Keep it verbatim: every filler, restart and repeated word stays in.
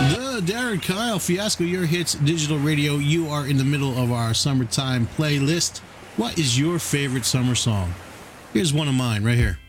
The Darren Kyle Fiasco, your hits digital radio. You are in the middle of our summertime playlist. What is your favorite summer song? Here's one of mine right here.